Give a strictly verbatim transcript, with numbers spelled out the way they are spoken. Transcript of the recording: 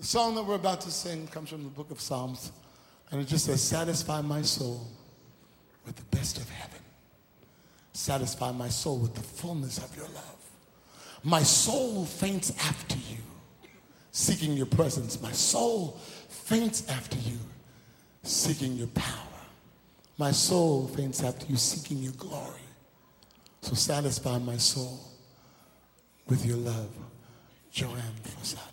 The song that we're about to sing comes from the book of Psalms, and it just says, satisfy my soul with the best of heaven. Satisfy my soul with the fullness of your love. My soul faints after you, seeking your presence. My soul faints after you, seeking your power. My soul faints after you, seeking your glory. So satisfy my soul with your love. Joanne Forsyth.